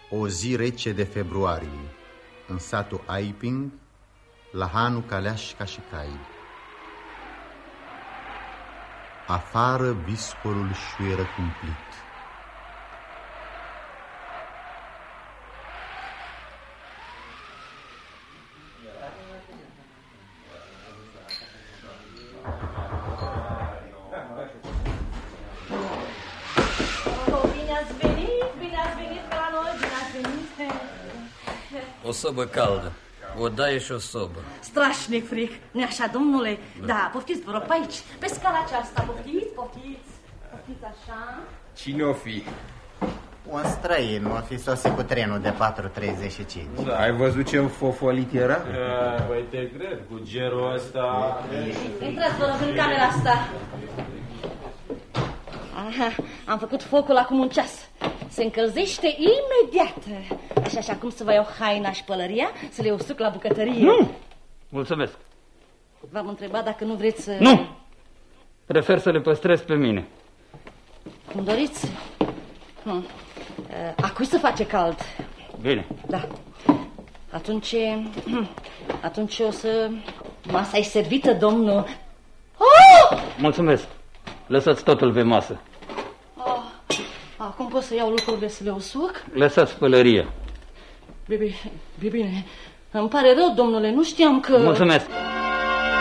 O zi rece de februarie, în satul Aiping, la Hanu Caleaș ca și cai. Afară viscolul șuieră cumplit. O sobă caldă, o daie și o sobă. Strașnic fric, nu așa, domnule? Da, poftiți, vă rog, pe aici, pe scala aceasta, poftiți. Poftiți așa. Cine o fi? Un străin, o fi sosit cu trenul de 4:35. Da, ai văzut ce fofolit era? Păi te cred, cu gerul ăsta... Intrați, vă rog, în camera asta. Aha, am făcut focul acum un ceas. Se încălzește imediat. Așa cum să vă iau haina și pălăria, să le usuc la bucătărie. Nu! Mulțumesc. V-am întrebat dacă nu vreți să... Nu! Prefer să le păstrez pe mine. Cum doriți. A cui să face cald? Bine. Da. Atunci o să... Masa e servită, domnul. Oh! Mulțumesc. Lăsați totul pe masă. Acum pot să iau lucrurile să le usuc? Lăsați pălăria. Bine. Îmi pare rău, domnule, nu știam că... Mulțumesc.